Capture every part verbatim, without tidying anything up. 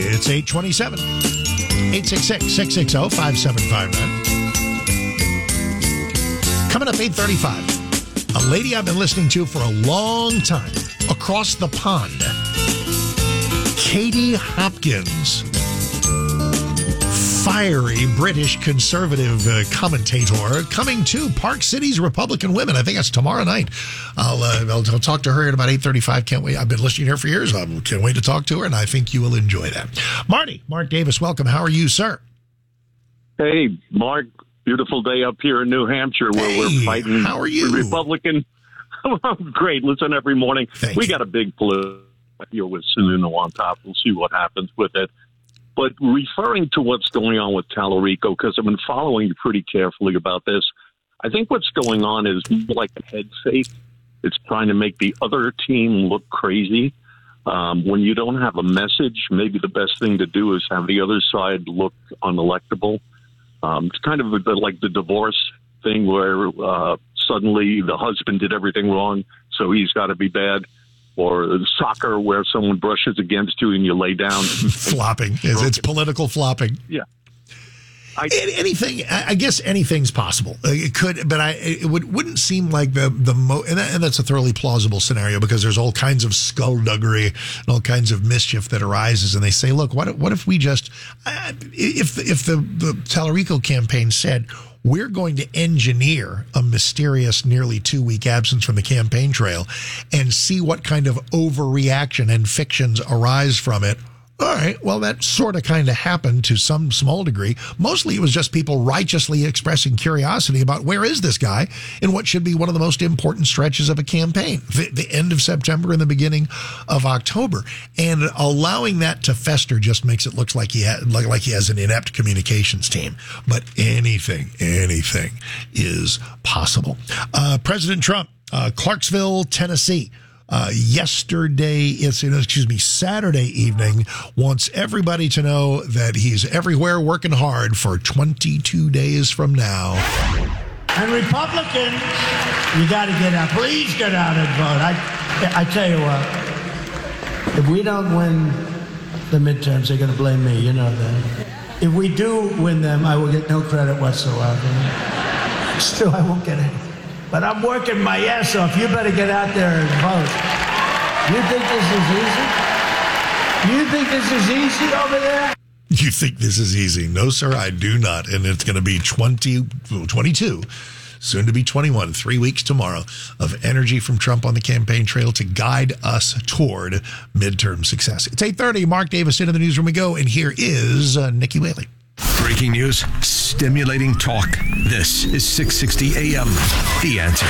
It's eight twenty-seven. eight six six, six six zero, five seven five nine. Coming up eight thirty-five. A lady I've been listening to for a long time, across the pond. Katie Hopkins. Fiery British conservative uh, commentator coming to Park City's Republican Women. I think that's tomorrow night. I'll, uh, I'll, I'll talk to her at about eight thirty-five. Can't wait. I've been listening to her for years. I can't wait to talk to her, and I think you will enjoy that. Marty, Mark Davis, welcome. How are you, sir? Hey, Mark. Beautiful day up here in New Hampshire where hey, we're fighting how are you? the Republican. Great. Listen every morning. Thank we you. got a big political deal with Sununu on top. We'll see what happens with it. But referring to what's going on with Tallarico, because I've been following you pretty carefully about this, I think what's going on is like a head fake. It's trying to make the other team look crazy. Um, when you don't have a message, maybe the best thing to do is have the other side look unelectable. Um, it's kind of a bit like the divorce thing where uh, suddenly the husband did everything wrong, so he's got to be bad. Or soccer where someone brushes against you and you lay down. Flopping. It's, it's political flopping. Yeah. I, anything, I guess anything's possible. It could, but I, it would, wouldn't seem like the, the mo, and, that, and that's a thoroughly plausible scenario because there's all kinds of skullduggery and all kinds of mischief that arises. And they say, look, what, what if we just, uh, if, if the, the Tallarico campaign said, we're going to engineer a mysterious nearly two-week absence from the campaign trail and see what kind of overreaction and fictions arise from it. All right, well, that sort of kind of happened to some small degree. Mostly it was just people righteously expressing curiosity about where is this guy in what should be one of the most important stretches of a campaign, the, the end of September and the beginning of October. And allowing that to fester just makes it look like he, ha- like, like he has an inept communications team. But anything, anything is possible. Uh, President Trump, uh, Clarksville, Tennessee. Uh, yesterday, it's, excuse me, Saturday evening, wants everybody to know that he's everywhere working hard for twenty-two days from now. And Republicans, you got to get out. Please get out and vote. I, I tell you what, if we don't win the midterms, they're going to blame me. You know that. If we do win them, I will get no credit whatsoever. Still, I won't get it. But I'm working my ass off. You better get out there and vote. You think this is easy? You think this is easy over there? You think this is easy? No, sir, I do not. And it's going to be twenty, twenty-two, soon to be twenty-one, three weeks tomorrow of energy from Trump on the campaign trail to guide us toward midterm success. It's eight thirty. Mark Davis, into the newsroom we go. And here is uh, Nikki Whaley. Breaking news, stimulating talk. This is six sixty A M. The Answer.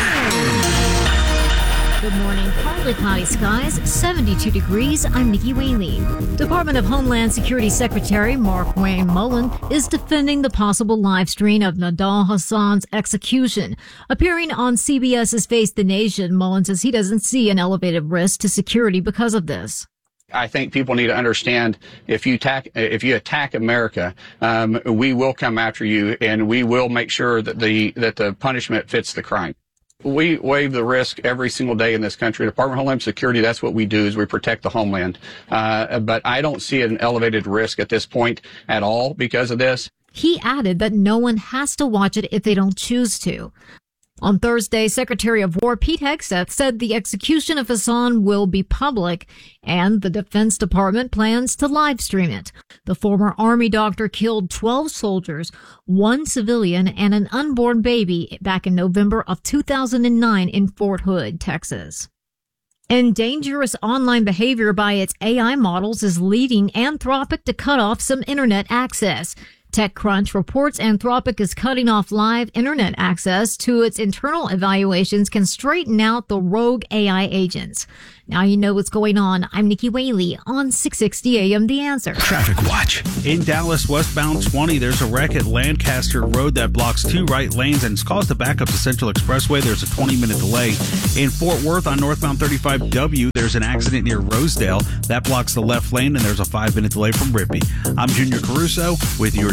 Good morning. Partly cloudy skies, seventy-two degrees. I'm Nikki Whaley. Department of Homeland Security Secretary Markwayne Mullin is defending the possible live stream of Nidal Hasan's execution. Appearing on CBS's Face the Nation, Mullin says he doesn't see an elevated risk to security because of this. I think people need to understand if you attack, if you attack America, um, we will come after you and we will make sure that the, that the punishment fits the crime. We waive the risk every single day in this country. Department of Homeland Security, that's what we do, is we protect the homeland. Uh, but I don't see an elevated risk at this point at all because of this. He added that no one has to watch it if they don't choose to. On Thursday, Secretary of War Pete Hegseth said the execution of Hasan will be public, and the Defense Department plans to live stream it. The former Army doctor killed twelve soldiers, one civilian, and an unborn baby back in November of two thousand nine in Fort Hood, Texas. And dangerous online behavior by its A I models is leading Anthropic to cut off some internet access. TechCrunch reports Anthropic is cutting off live internet access to its internal evaluations can straighten out the rogue A I agents. Now you know what's going on. I'm Nikki Whaley on six sixty A M The Answer. Traffic watch. In Dallas, westbound twenty, there's a wreck at Lancaster Road that blocks two right lanes and it's caused a backup to Central Expressway. There's a twenty-minute delay. In Fort Worth on northbound thirty-five W, there's an accident near Rosedale. That blocks the left lane and there's a five-minute delay from Rippey. I'm Junior Caruso with your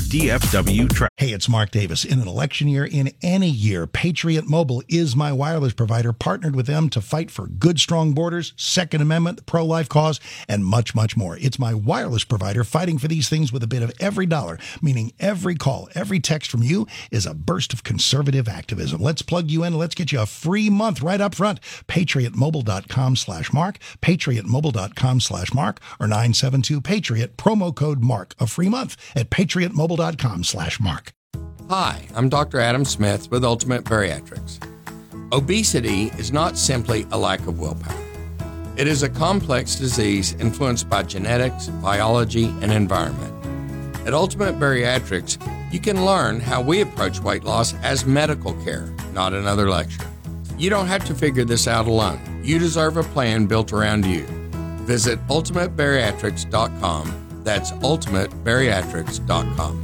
D F W track. Hey, it's Mark Davis. In an election year, in any year, Patriot Mobile is my wireless provider, partnered with them to fight for good, strong borders, Second Amendment, the pro-life cause, and much, much more. It's my wireless provider fighting for these things with a bit of every dollar, meaning every call, every text from you is a burst of conservative activism. Let's plug you in and let's get you a free month right up front. PatriotMobile.com slash Mark, PatriotMobile.com slash Mark, or nine seven two Patriot, promo code Mark, a free month at PatriotMobile.com slash Mark. Hi, I'm Doctor Adam Smith with Ultimate Bariatrics. Obesity is not simply a lack of willpower. It is a complex disease influenced by genetics, biology, and environment. At Ultimate Bariatrics, you can learn how we approach weight loss as medical care, not another lecture. You don't have to figure this out alone. You deserve a plan built around you. Visit ultimate bariatrics dot com. That's ultimate bariatrics dot com.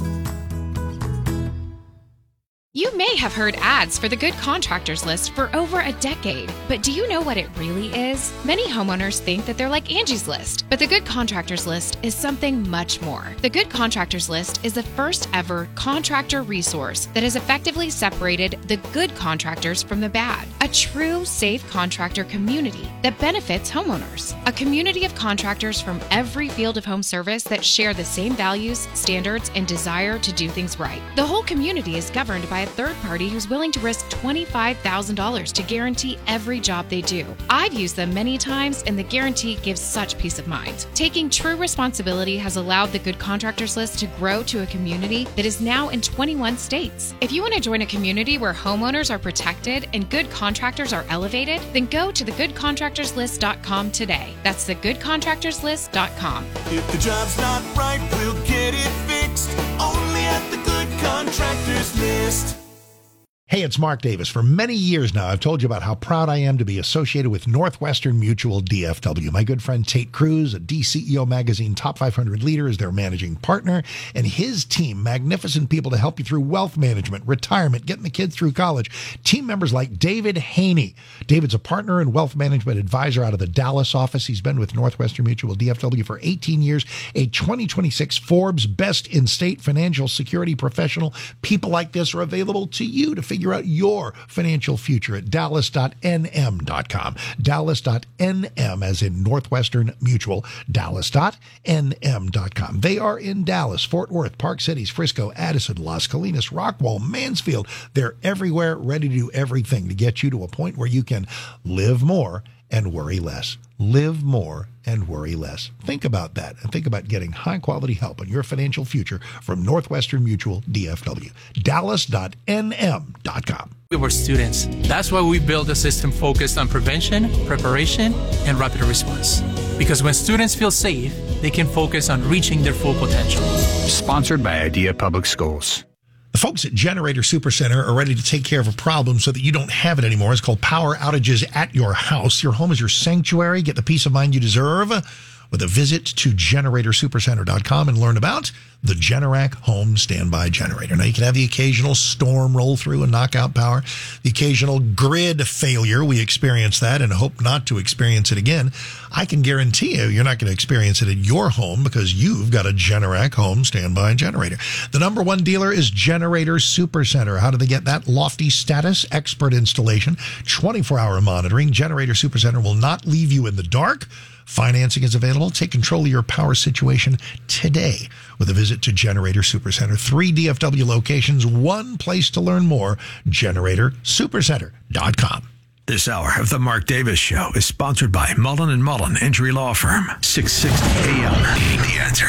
You may have heard ads for the Good Contractors List for over a decade, but do you know what it really is? Many homeowners think that they're like Angie's List, but the Good Contractors List is something much more. The Good Contractors List is the first ever contractor resource that has effectively separated the good contractors from the bad. A true, safe contractor community that benefits homeowners. A community of contractors from every field of home service that share the same values, standards, and desire to do things right. The whole community is governed by a third party who's willing to risk twenty-five thousand dollars to guarantee every job they do. I've used them many times, and the guarantee gives such peace of mind. Taking true responsibility has allowed the Good Contractors List to grow to a community that is now in twenty-one states. If you want to join a community where homeowners are protected and good contractors are elevated, then go to the good contractors list dot com today. That's the good contractors list dot com. If the job's not right, we'll get it fixed. Only at the Good Contractors List. Hey, it's Mark Davis. For many years now, I've told you about how proud I am to be associated with Northwestern Mutual D F W. My good friend Tate Cruz, a D C E O Magazine Top five hundred leader, is their managing partner, and his team, magnificent people to help you through wealth management, retirement, getting the kids through college. Team members like David Haney. David's a partner and wealth management advisor out of the Dallas office. He's been with Northwestern Mutual D F W for eighteen years, a twenty twenty-six Forbes Best in State Financial Security Professional. People like this are available to you to figure out your financial future at dallas dot n m dot com. dallas dot n m as in Northwestern Mutual, dallas dot n m dot com. They are in Dallas, Fort Worth, Park Cities, Frisco, Addison, Las Colinas, Rockwall, Mansfield. They're everywhere, ready to do everything to get you to a point where you can live more and worry less. Live more and worry less. Think about that, and think about getting high-quality help on your financial future from Northwestern Mutual D F W. dallas dot n m dot com. We were students. That's why we built a system focused on prevention, preparation, and rapid response. Because when students feel safe, they can focus on reaching their full potential. Sponsored by Idea Public Schools. The folks at Generator Supercenter are ready to take care of a problem so that you don't have it anymore. It's called power outages at your house. Your home is your sanctuary. Get the peace of mind you deserve with a visit to generator supercenter dot com and learn about the Generac Home Standby Generator. Now, you can have the occasional storm roll through and knock out power, the occasional grid failure. We experience that and hope not to experience it again. I can guarantee you, you're not going to experience it in your home because you've got a Generac Home Standby Generator. The number one dealer is Generator Supercenter. How do they get that lofty status? Expert installation, twenty-four hour monitoring. Generator Supercenter will not leave you in the dark. Financing is available. Take control of your power situation today with a visit to Generator Supercenter. Three D F W locations, one place to learn more, generator supercenter dot com. This hour of the Mark Davis Show is sponsored by Mullen and Mullen Injury Law Firm. six sixty A M. The Answer.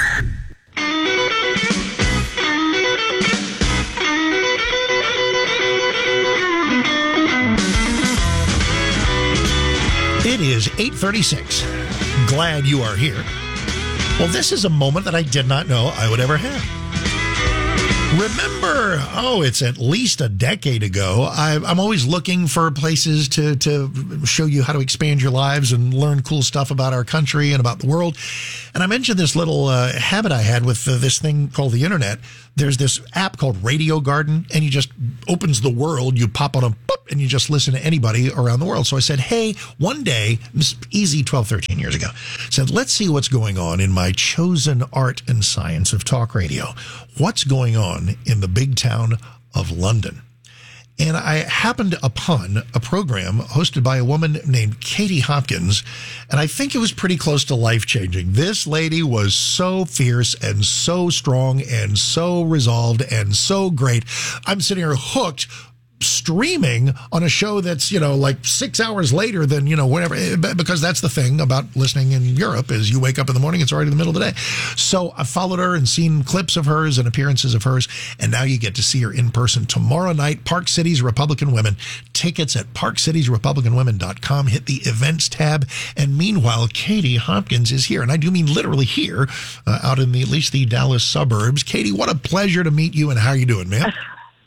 It is eight thirty-six. Glad you are here. Well, this is a moment that I did not know I would ever have. Remember, oh, it's at least a decade ago. I, I'm always looking for places to, to show you how to expand your lives and learn cool stuff about our country and about the world. And I mentioned this little uh, habit I had with uh, this thing called the internet. There's this app called Radio Garden, and you just opens the world. You pop on a boop, and you just listen to anybody around the world. So I said, hey, one day, this is easy twelve, thirteen years ago, said, let's see what's going on in my chosen art and science of talk radio. What's going on in the big town of London? And I happened upon a program hosted by a woman named Katie Hopkins, and I think it was pretty close to life-changing. This lady was so fierce and so strong and so resolved and so great. I'm sitting here hooked, streaming on a show that's, you know, like six hours later than, you know, whatever, because that's the thing about listening in Europe is you wake up in the morning, it's already the middle of the day. So I followed her and seen clips of hers and appearances of hers, and now you get to see her in person tomorrow night, Park Cities Republican Women. Tickets at park cities republican women dot com. Hit the events tab, and meanwhile, Katie Hopkins is here, and I do mean literally here, uh, out in the, at least the Dallas suburbs. Katie, what a pleasure to meet you, and how are you doing, man?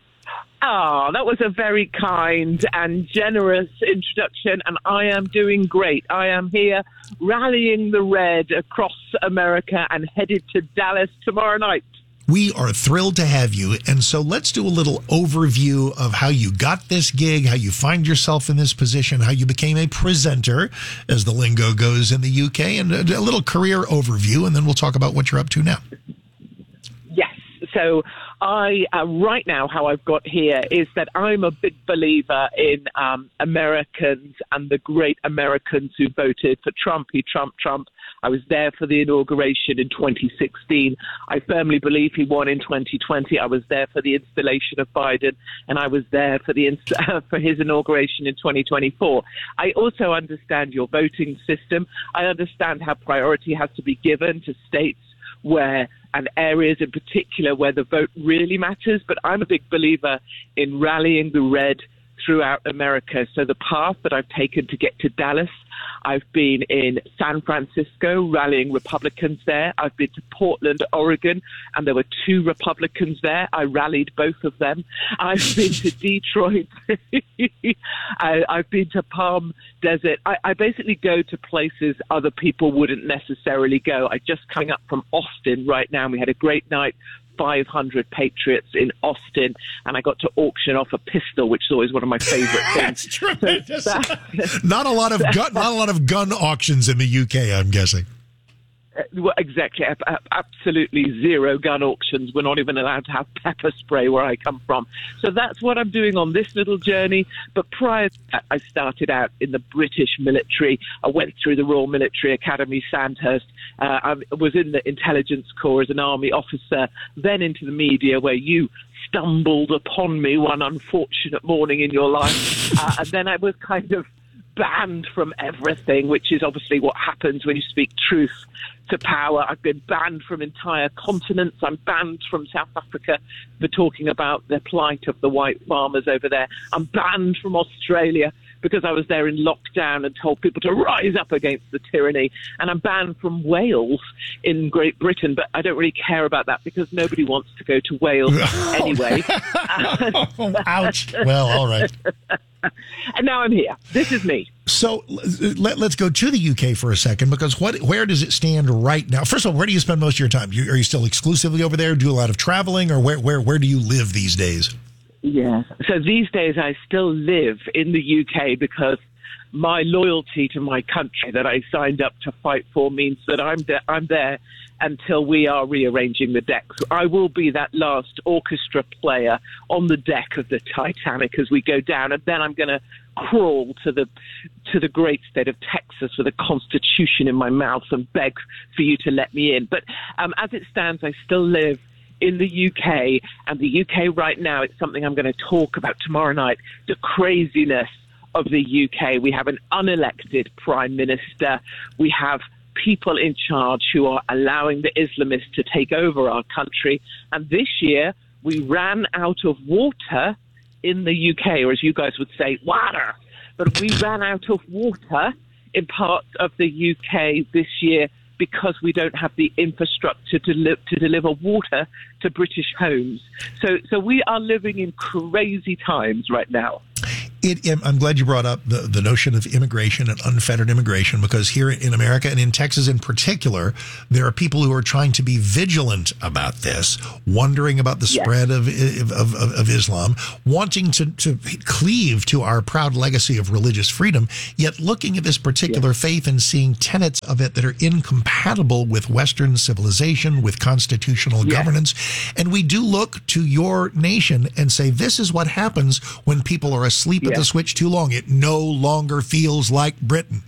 Oh, that was a very kind and generous introduction, and I am doing great. I am here rallying the red across America and headed to Dallas tomorrow night. We are thrilled to have you, and so let's do a little overview of how you got this gig, how you find yourself in this position, how you became a presenter, as the lingo goes in the U K, and a, a little career overview, and then we'll talk about what you're up to now. Yes, so I, uh, right now, how I've got here is that I'm a big believer in um, Americans and the great Americans who voted for Trump. He Trump, Trump. I was there for the inauguration in twenty sixteen. I firmly believe he won in twenty twenty. I was there for the installation of Biden, and I was there for the inst- for his inauguration in twenty twenty-four. I also understand your voting system. I understand how priority has to be given to states where and areas in particular where the vote really matters. But I'm a big believer in rallying the red throughout America. So the path that I've taken to get to Dallas, I've been in San Francisco rallying Republicans there. I've been to Portland, Oregon, and there were two Republicans there. I rallied both of them. I've been to Detroit. I, I've been to Palm Desert. I, I basically go to places other people wouldn't necessarily go. I just coming up from Austin right now. We had a great night. five hundred Patriots in Austin, and I got to auction off a pistol, which is always one of my favorite things. That's tremendous. So that, not a lot of gun, not a lot of gun auctions in the U K, I'm guessing. Well, exactly. Absolutely zero gun auctions. We're not even allowed to have pepper spray where I come from. So that's what I'm doing on this little journey. But prior to that, I started out in the British military. I went through the Royal Military Academy, Sandhurst. Uh, I was in the intelligence corps as an army officer, then into the media where you stumbled upon me one unfortunate morning in your life. Uh, and then I was kind of banned from everything, which is obviously what happens when you speak truth to power. I've been banned from entire continents. I'm banned from South Africa for talking about the plight of the white farmers over there. I'm banned from Australia because I was there in lockdown and told people to rise up against the tyranny. And I'm banned from Wales in Great Britain, but I don't really care about that because nobody wants to go to Wales anyway. Oh, ouch. Well, all right. And now I'm here. This is me. So let, let's go to the U K for a second, because what, where does it stand right now? First of all, where do you spend most of your time? You, are you still exclusively over there, do a lot of traveling, or where, where, where do you live these days? Yeah. So these days I still live in the U K because my loyalty to my country that I signed up to fight for means that I'm de- I'm there until we are rearranging the decks. I will be that last orchestra player on the deck of the Titanic as we go down, and then I'm going to crawl to the to the great state of Texas with a constitution in my mouth and beg for you to let me in. But um, as it stands, I still live in the U K, and the U K right now, it's something I'm going to talk about tomorrow night, the craziness of the U K. We have an unelected prime minister. We have people in charge who are allowing the Islamists to take over our country. And this year, we ran out of water in the U K, or as you guys would say, water. But we ran out of water in parts of the U K this year because we don't have the infrastructure to, li- to deliver water to British homes. So, so we are living in crazy times right now. It, I'm glad you brought up the, the notion of immigration and unfettered immigration, because here in America and in Texas in particular, there are people who are trying to be vigilant about this, wondering about the Yes. spread of, of, of, of Islam, wanting to, to cleave to our proud legacy of religious freedom, yet looking at this particular yes. faith and seeing tenets of it that are incompatible with Western civilization, with constitutional yes. governance. And we do look to your nation and say, this is what happens when people are asleep at the switch too long. It no longer feels like Britain.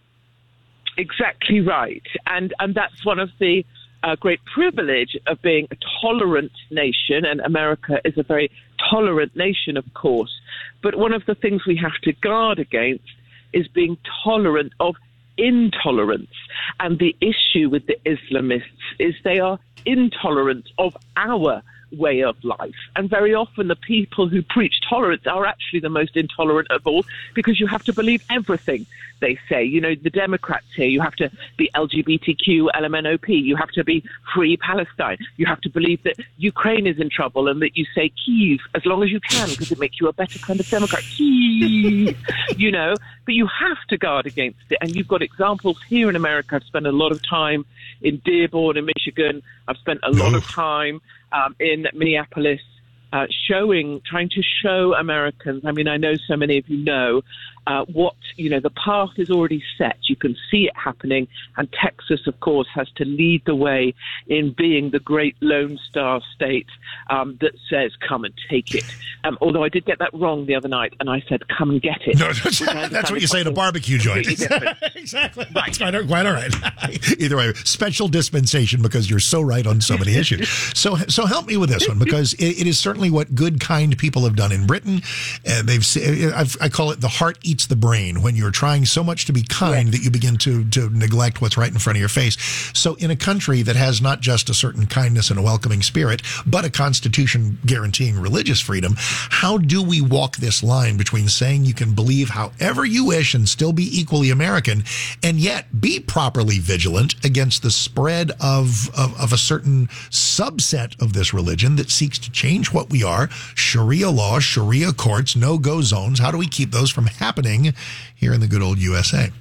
Exactly right. And and that's one of the uh, great privilege of being a tolerant nation, and America is a very tolerant nation, of course. But one of the things we have to guard against is being tolerant of intolerance. And the issue with the Islamists is they are intolerant of our way of life. And very often the people who preach tolerance are actually the most intolerant of all, because you have to believe everything they say. You know, the Democrats here, you have to be L G B T Q, L M N O P, you have to be free Palestine, you have to believe that Ukraine is in trouble and that you say Kyiv as long as you can because it makes you a better kind of Democrat. Kyiv, you know, but you have to guard against it. And you've got examples here in America. I've spent a lot of time in Dearborn in Michigan. I've spent a lot of time um, in Minneapolis uh, showing, trying to show Americans. I mean, I know so many of you know uh, what, you know, the path is already set. You can see it happening. And Texas, of course, has to lead the way in being the great Lone Star state um, that says, come and take it. Um, although I did get that wrong the other night, and I said, come and get it. No, that's what you say at a barbecue joint. Exactly. Right. That's quite, quite all right. Either way, special dispensation because you're so right on so many issues. So, so help me with this one, because it, it is certainly what good, kind people have done in Britain. And they've, I've, I call it the heart eats the brain, when you're trying so much to be kind yeah. that you begin to, to neglect what's right in front of your face. So in a country that has not just a certain kindness and a welcoming spirit, but a constitution guaranteeing religious freedom, how do we walk this line between saying you can believe however you wish and still be equally American, and yet be properly vigilant against the spread of, of, of a certain subset of this religion that seeks to change what we are? Sharia law, Sharia courts, no-go zones. How do we keep those from happening here in the good old U S A?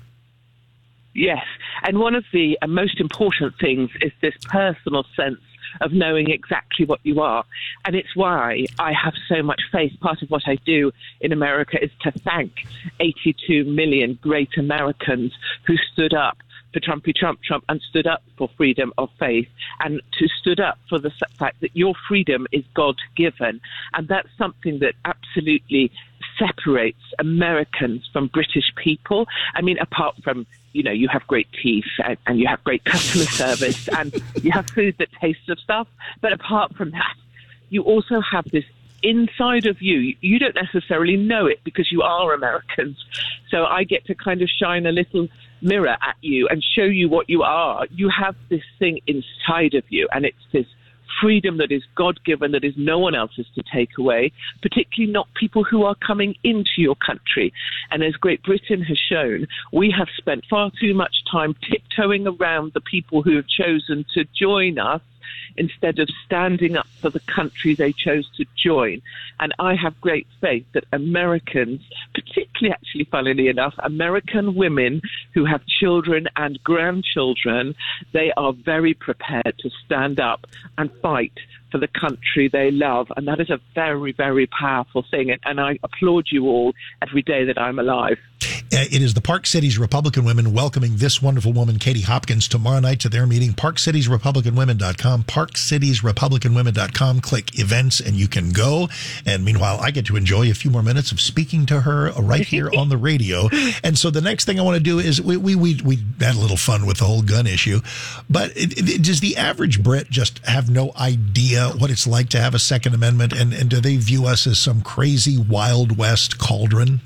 Yes, and one of the uh, most important things is this personal sense of knowing exactly what you are. And it's why I have so much faith. Part of what I do in America is to thank eighty-two million great Americans who stood up for Trumpy Trump Trump and stood up for freedom of faith, and to stood up for the fact that your freedom is God-given. And that's something that absolutely separates Americans from British people. I mean, apart from, you know, you have great teeth and, and you have great customer service and you have food that tastes of stuff. But apart from that, you also have this inside of you. You don't necessarily know it because you are Americans. So I get to kind of shine a little mirror at you and show you what you are. You have this thing inside of you, and it's this freedom that is God-given, that is no one else's to take away, particularly not people who are coming into your country. And as Great Britain has shown, we have spent far too much time tiptoeing around the people who have chosen to join us instead of standing up for the country they chose to join. And I have great faith that Americans, particularly actually, funnily enough, American women who have children and grandchildren, they are very prepared to stand up and fight for the country they love. And that is a very, very powerful thing. And, and I applaud you all every day that I'm alive. It is the Park Cities Republican Women welcoming this wonderful woman, Katie Hopkins, tomorrow night to their meeting. park cities republican women dot com, park cities republican women dot com. Click events and you can go. And meanwhile, I get to enjoy a few more minutes of speaking to her right here on the radio. And so the next thing I want to do is we we we, we had a little fun with the whole gun issue. But it, it, does the average Brit just have no idea what it's like to have a Second Amendment? And, and do they view us as some crazy Wild West cauldron?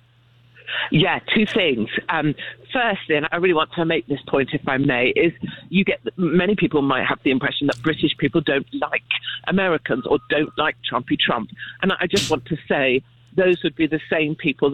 Yeah, two things. Um, firstly, and I really want to make this point, if I may, is you get many people might have the impression that British people don't like Americans or don't like Trumpy Trump. And I just want to say those would be the same people that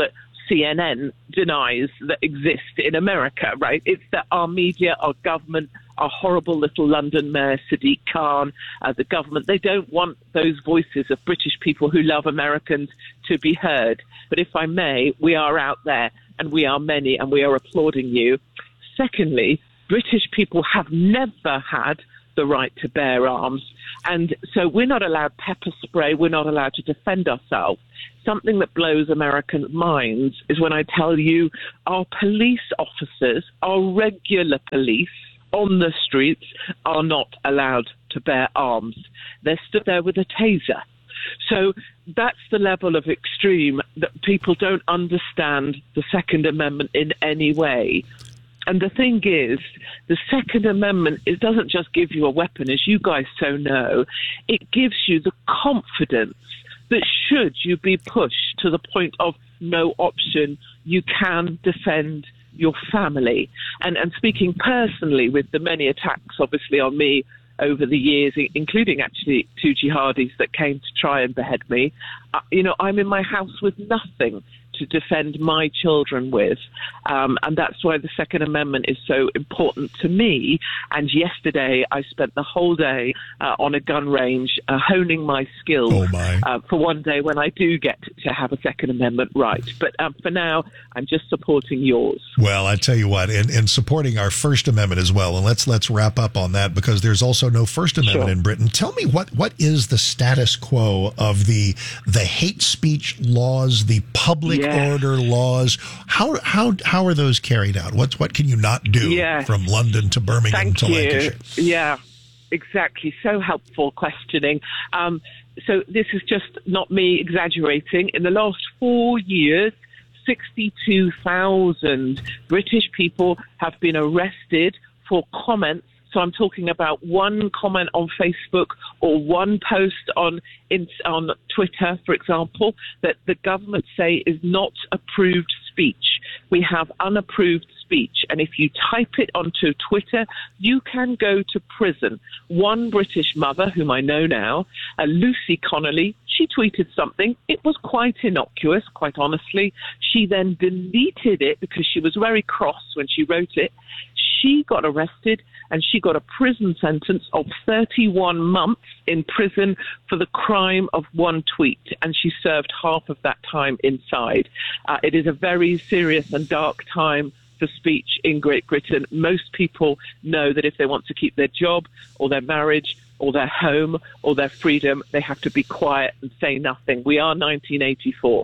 C N N denies that exist in America, right? It's that our media, our government, our horrible little London mayor, Sadiq Khan, uh, the government, they don't want those voices of British people who love Americans to be heard. But if I may, we are out there, and we are many, and we are applauding you. Secondly, British people have never had the right to bear arms. And so we're not allowed pepper spray. We're not allowed to defend ourselves. Something that blows American minds is when I tell you our police officers, our regular police on the streets, are not allowed to bear arms. They're stood there with a taser. So that's the level of extreme that people don't understand the Second Amendment in any way. And the thing is, the Second Amendment, it doesn't just give you a weapon, as you guys so know. It gives you the confidence that should you be pushed to the point of no option, you can defend your family. And, and speaking personally, with the many attacks, obviously, on me over the years, including actually two jihadis that came to try and behead me, uh, you know, I'm in my house with nothing to defend my children with. Um, and that's why the Second Amendment is so important to me. And yesterday, I spent the whole day uh, on a gun range uh, honing my skills oh my. Uh, for one day when I do get to have a Second Amendment right. But um, for now, I'm just supporting yours. Well, I tell you what, and, and supporting our First Amendment as well. And let's let's wrap up on that, because there's also no First Amendment Sure. in Britain. Tell me what, what is the status quo of the the hate speech laws, the public Yes. order laws? How how how are those carried out? What what can you not do Yes. from London to Birmingham Thank to you. Lancashire? Yeah, exactly. So helpful questioning. Um, so this is just not me exaggerating. In the last four years, sixty-two thousand British people have been arrested for comments. So I'm talking about one comment on Facebook or one post on on Twitter, for example, that the government say is not approved speech. We have unapproved speech. And if you type it onto Twitter, you can go to prison. One British mother, whom I know now, uh, Lucy Connolly, she tweeted something. It was quite innocuous, quite honestly. She then deleted it because she was very cross when she wrote it. She got arrested and she got a prison sentence of thirty-one months in prison for the crime of one tweet, and she served half of that time inside. Uh, it is a very serious and dark time for speech in Great Britain. Most people know that if they want to keep their job or their marriage or their home or their freedom, they have to be quiet and say nothing. We are nineteen eighty-four.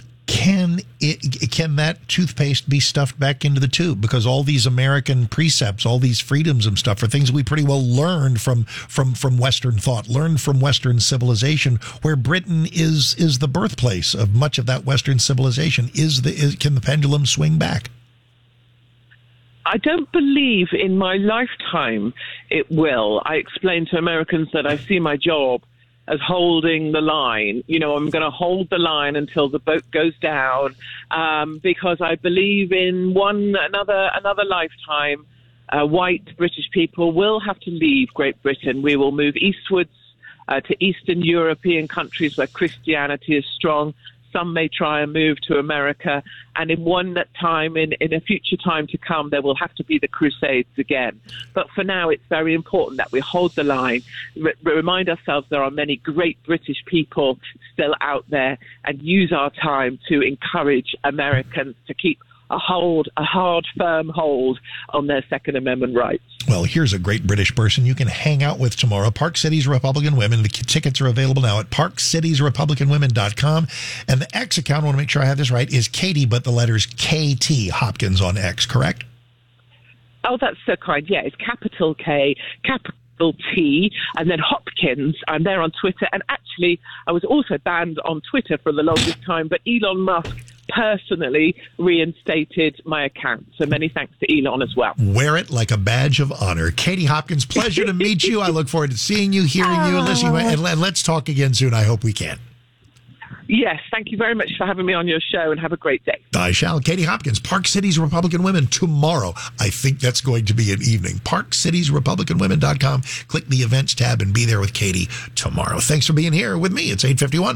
Can it, can that toothpaste be stuffed back into the tube? Because all these American precepts, all these freedoms and stuff are things we pretty well learned from from from Western thought, learned from Western civilization, where Britain is is the birthplace of much of that Western civilization. Is the is, can the pendulum swing back? I don't believe in my lifetime it will. I explain to Americans that I see my job as holding the line. You know, I'm going to hold the line until the boat goes down, um, because I believe in one another another lifetime. Uh, white British people will have to leave Great Britain. We will move eastwards uh, to Eastern European countries where Christianity is strong. Some may try and move to America, and in one time, in, in a future time to come, there will have to be the Crusades again. But for now, it's very important that we hold the line, re- remind ourselves there are many great British people still out there, and use our time to encourage Americans to keep a hold, a hard, firm hold on their Second Amendment rights. Well, here's a great British person you can hang out with tomorrow. Park Cities Republican Women. The tickets are available now at park cities republican women dot com. And the X account, I want to make sure I have this right, is Katie, but the letters K T Hopkins on X, correct? Oh, that's so kind. Yeah, it's capital K, capital T, and then Hopkins. I'm there on Twitter. And actually, I was also banned on Twitter for the longest time, but Elon Musk personally reinstated my account. So many thanks to Elon as well. Wear it like a badge of honor. Katie Hopkins, pleasure to meet you. I look forward to seeing you, hearing you, and listening. And, and let's talk again soon. I hope we can. Yes, thank you very much for having me on your show, and have a great day. I shall. Katie Hopkins, Park Cities Republican Women, tomorrow. I think that's going to be an evening. park cities republican women dot com. Click the events tab and be there with Katie tomorrow. Thanks for being here with me. It's eight fifty-one.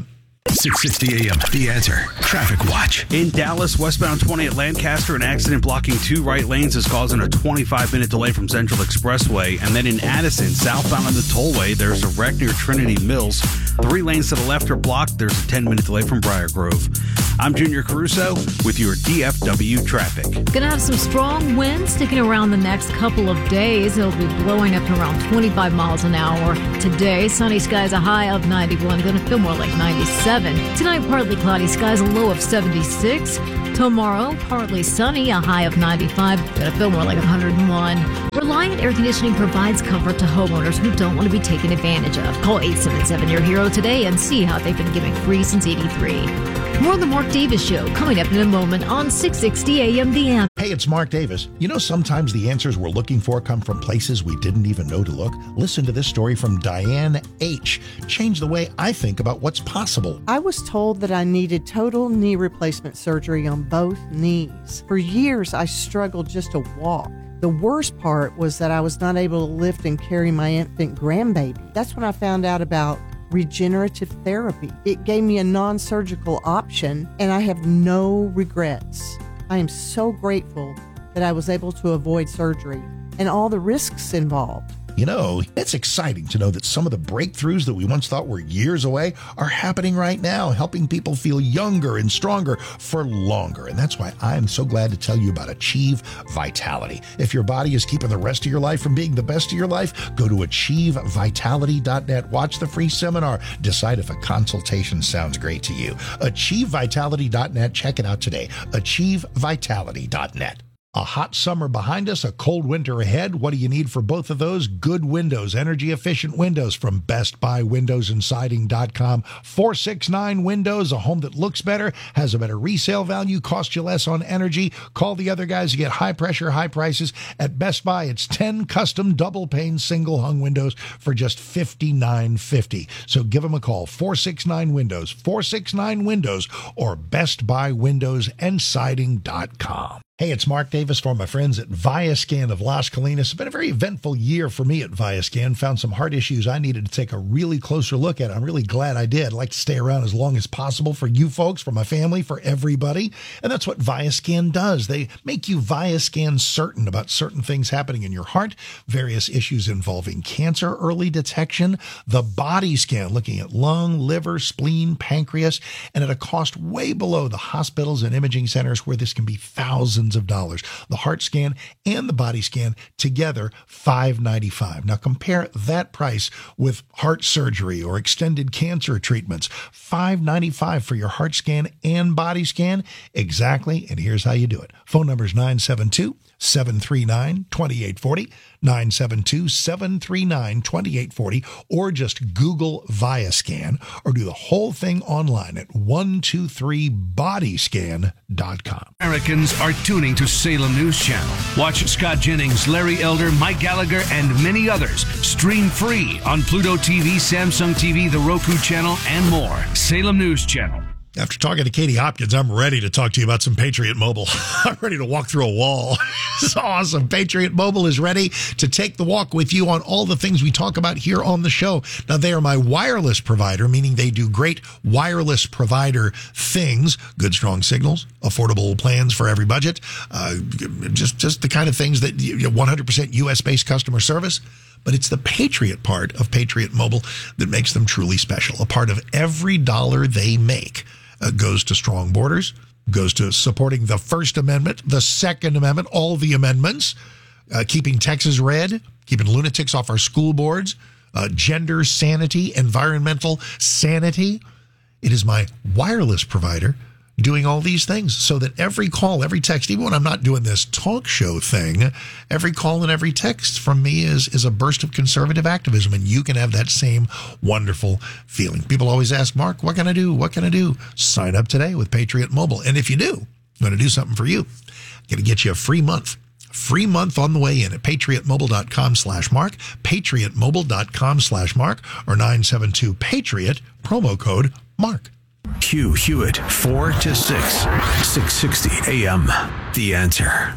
six sixty A M, The Answer. Traffic Watch. In Dallas, westbound twenty at Lancaster, an accident blocking two right lanes is causing a twenty-five minute delay from Central Expressway. And then in Addison, southbound on the tollway, there's a wreck near Trinity Mills. Three lanes to the left are blocked. There's a ten minute delay from Briar Grove. I'm Junior Caruso with your D F W traffic. Gonna have some strong winds sticking around the next couple of days. It'll be blowing up to around twenty-five miles an hour. Today, sunny skies, a high of ninety-one. Gonna feel more like ninety-seven. Tonight, partly cloudy skies, a low of seventy-six. Tomorrow, partly sunny, a high of ninety-five. Gonna feel more like one hundred one. Reliant Air Conditioning provides comfort to homeowners who don't want to be taken advantage of. Call eight seven seven, your hero today and see how they've been giving free since eighty-three. More of the Mark Davis Show coming up in a moment on six sixty A M The Answer. Hey, it's Mark Davis. You know, sometimes the answers we're looking for come from places we didn't even know to look. Listen to this story from Diane H. Changed the way I think about what's possible. I was told that I needed total knee replacement surgery on both knees. For years, I struggled just to walk. The worst part was that I was not able to lift and carry my infant grandbaby. That's when I found out about regenerative therapy. It gave me a non-surgical option, and I have no regrets. I am so grateful that I was able to avoid surgery and all the risks involved. You know, it's exciting to know that some of the breakthroughs that we once thought were years away are happening right now, helping people feel younger and stronger for longer. And that's why I'm so glad to tell you about Achieve Vitality. If your body is keeping the rest of your life from being the best of your life, go to achieve vitality dot net. Watch the free seminar. Decide if a consultation sounds great to you. achieve vitality dot net. Check it out today. achieve vitality dot net. A hot summer behind us, a cold winter ahead. What do you need for both of those? Good windows, energy-efficient windows from Best Buy Windows and Siding dot com. four six nine Windows, a home that looks better, has a better resale value, costs you less on energy. Call the other guys to get high-pressure, high prices. At Best Buy, it's ten custom double-pane single-hung windows for just fifty-nine fifty. So give them a call, four six nine Windows, four six nine Windows, or Best Buy Windows and Siding dot com. Hey, it's Mark Davis for my friends at Viascan of Las Colinas. It's been a very eventful year for me at Viascan. Found some heart issues I needed to take a really closer look at. I'm really glad I did. I'd like to stay around as long as possible for you folks, for my family, for everybody. And that's what Viascan does. They make you Viascan certain about certain things happening in your heart, various issues involving cancer, early detection, the body scan, looking at lung, liver, spleen, pancreas, and at a cost way below the hospitals and imaging centers where this can be thousands of dollars. The heart scan and the body scan together, five hundred ninety-five dollars. Now compare that price with heart surgery or extended cancer treatments. five hundred ninety-five dollars for your heart scan and body scan. Exactly, and here's how you do it. Phone number is nine seven two, seven three nine, two eight four zero, nine seven two, seven three nine, two eight four zero, or just Google Viascan, or do the whole thing online at one two three body scan dot com. Americans are tuning to Salem News Channel. Watch Scott Jennings, Larry Elder, Mike Gallagher, and many others stream free on Pluto T V, Samsung T V, the Roku channel, and more. Salem News Channel. After talking to Katie Hopkins, I'm ready to talk to you about some Patriot Mobile. I'm ready to walk through a wall. It's awesome. Patriot Mobile is ready to take the walk with you on all the things we talk about here on the show. Now, they are my wireless provider, meaning they do great wireless provider things, good, strong signals, affordable plans for every budget, uh, just, just the kind of things that you, one hundred percent U S-based customer service. But it's the Patriot part of Patriot Mobile that makes them truly special. A part of every dollar they make uh, goes to strong borders, goes to supporting the First Amendment, the Second Amendment, all the amendments, uh, keeping Texas red, keeping lunatics off our school boards, uh, gender sanity, environmental sanity. It is my wireless provider doing all these things so that every call, every text, even when I'm not doing this talk show thing, every call and every text from me is, is a burst of conservative activism, and you can have that same wonderful feeling. People always ask, Mark, what can I do? What can I do? Sign up today with Patriot Mobile. And if you do, I'm going to do something for you. I'm going to get you a free month. Free month on the way in at patriotmobile.com slash mark, patriotmobile.com slash mark, or nine seven two Patriot, promo code MARK. Hugh Hewitt, four to six, six sixty A M. The Answer.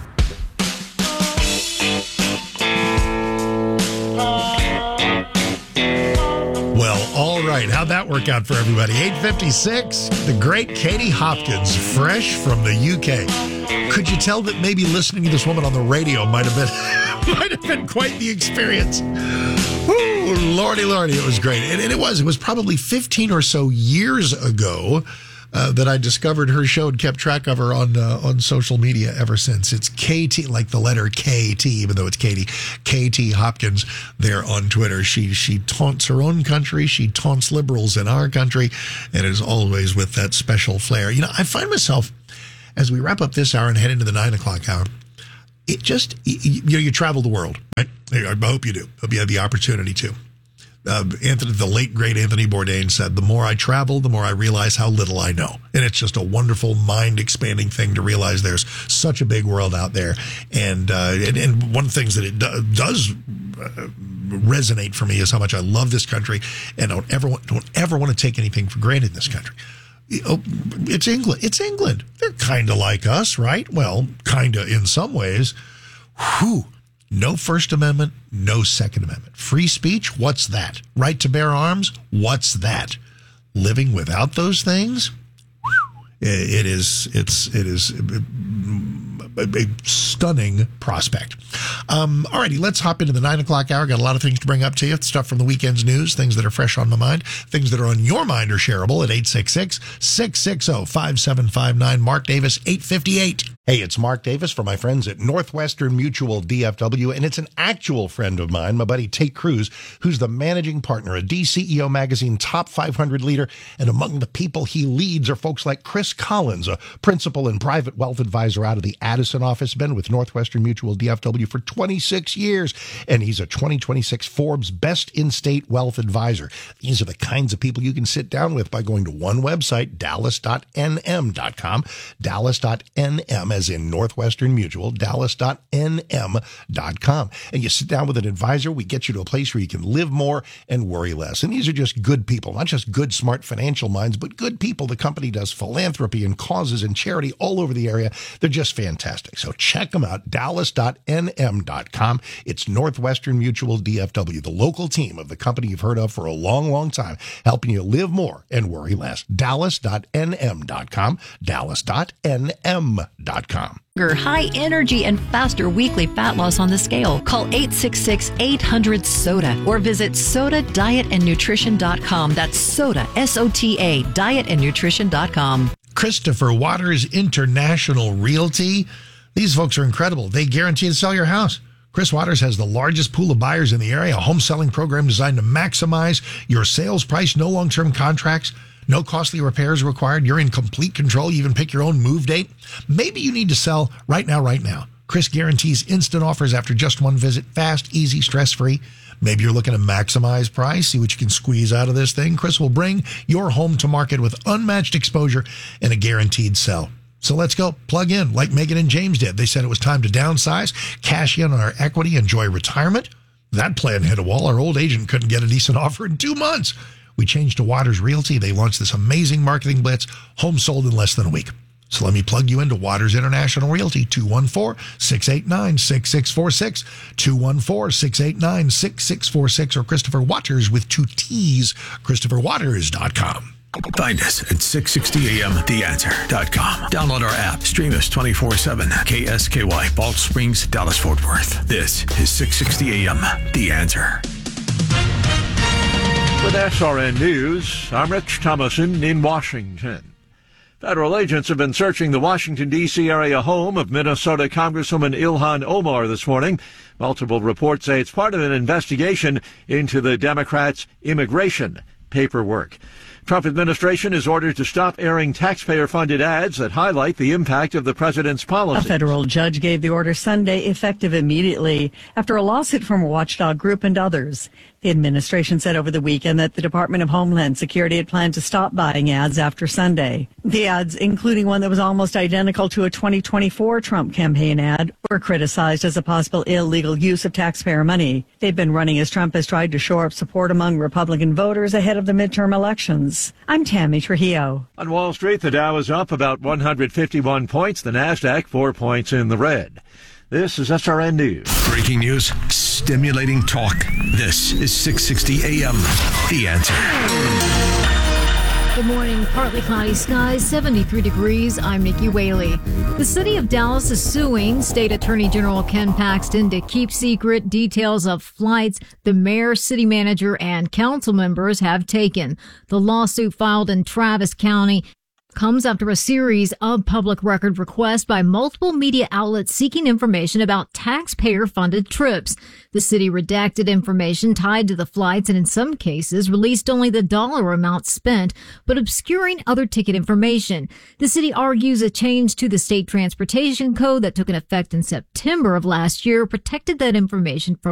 Well, all right. right. How'd that work out for everybody? eight fifty-six, the great Katie Hopkins, fresh from the U K. Could you tell that maybe listening to this woman on the radio might have been might have been quite the experience? Woo, lordy, lordy, it was great. And, and it was. It was probably fifteen or so years ago Uh, that I discovered her show and kept track of her on uh, on social media ever since. It's K T, like the letter K T, even though it's Katie, K T Hopkins there on Twitter. She she taunts her own country. She taunts liberals in our country, and is always with that special flair. You know, I find myself, as we wrap up this hour and head into the nine o'clock hour, it just, you know, you travel the world, right? I hope you do. Hope you have the opportunity to. Uh, Anthony, the late, great Anthony Bourdain said, the more I travel, the more I realize how little I know. And it's just a wonderful, mind-expanding thing to realize there's such a big world out there. And uh, and, and one of the things that it do, does uh, resonate for me is how much I love this country and don't ever want, don't ever want to take anything for granted in this country. It's England. It's England. They're kind of like us, right? Well, kind of in some ways. Whew. No First Amendment, no Second Amendment. Free speech, what's that? Right to bear arms, what's that? Living without those things, it is, it's, it is a, a stunning prospect. Um, all righty, let's hop into the nine o'clock hour. Got a lot of things to bring up to you. Stuff from the weekend's news, things that are fresh on my mind, things that are on your mind are shareable at eight six six, six six zero, five seven five nine. Mark Davis, eight fifty-eight. Hey, it's Mark Davis for my friends at Northwestern Mutual D F W, and it's an actual friend of mine, my buddy Tate Cruz, who's the managing partner, a D C E O Magazine top five hundred leader, and among the people he leads are folks like Chris Collins, a principal and private wealth advisor out of the Addison office, been with Northwestern Mutual D F W for twenty-six years, and he's a twenty twenty-six Forbes Best In-State Wealth Advisor. These are the kinds of people you can sit down with by going to one website, dallas dot n m dot com, dallas dot n m as in Northwestern Mutual, dallas dot n m dot com. And you sit down with an advisor, we get you to a place where you can live more and worry less. And these are just good people, not just good, smart financial minds, but good people. The company does philanthropy and causes and charity all over the area. They're just fantastic. So check them out, dallas dot n m dot com. It's Northwestern Mutual D F W, the local team of the company you've heard of for a long, long time, helping you live more and worry less. dallas dot n m dot com, dallas dot n m dot com. High energy and faster weekly fat loss on the scale. Call eight six six, eight hundred, SODA or visit soda diet and nutrition dot com. That's SOTA, S O T A, diet and nutrition dot com. Christopher Waters International Realty. These folks are incredible. They guarantee to sell your house. Chris Waters has the largest pool of buyers in the area, a home selling program designed to maximize your sales price, no long-term contracts. No costly repairs required. You're in complete control. You even pick your own move date. Maybe you need to sell right now, right now. Chris guarantees instant offers after just one visit. Fast, easy, stress-free. Maybe you're looking to maximize price, see what you can squeeze out of this thing. Chris will bring your home to market with unmatched exposure and a guaranteed sell. So let's go. Plug in like Megan and James did. They said it was time to downsize, cash in on our equity, enjoy retirement. That plan hit a wall. Our old agent couldn't get a decent offer in two months. We changed to Waters Realty. They launched this amazing marketing blitz, home sold in less than a week. So let me plug you into Waters International Realty, two one four, six eight nine, six six four six, two one four, six eight nine, six six four six, or Christopher Waters with two T's, christopher waters dot com. Find us at six sixty a m the answer dot com. Download our app. Stream us twenty-four seven. K S K Y, Balch Springs, Dallas, Fort Worth. This is six sixty a m The Answer. With S R N News, I'm Rich Thomason in Washington. Federal agents have been searching the Washington, D C area home of Minnesota Congresswoman Ilhan Omar this morning. Multiple reports say it's part of an investigation into the Democrats' immigration paperwork. Trump administration is ordered to stop airing taxpayer-funded ads that highlight the impact of the president's policy. A federal judge gave the order Sunday, effective immediately, after a lawsuit from a watchdog group and others. The administration said over the weekend that the Department of Homeland Security had planned to stop buying ads after Sunday. The ads, including one that was almost identical to a twenty twenty-four Trump campaign ad, were criticized as a possible illegal use of taxpayer money. They've been running as Trump has tried to shore up support among Republican voters ahead of the midterm elections. I'm Tammy Trujillo. On Wall Street, the Dow is up about one hundred fifty-one points, the Nasdaq four points in the red. This is S R N News. Breaking news, stimulating talk. This is six sixty A M. The Answer. Good morning. Partly cloudy skies, seventy-three degrees. I'm Nikki Whaley. The city of Dallas is suing State Attorney General Ken Paxton to keep secret details of flights the mayor, city manager, and council members have taken. The lawsuit filed in Travis County comes after a series of public record requests by multiple media outlets seeking information about taxpayer-funded trips. The city redacted information tied to the flights and in some cases released only the dollar amount spent, but obscuring other ticket information. The city argues a change to the state transportation code that took an effect in September of last year protected that information from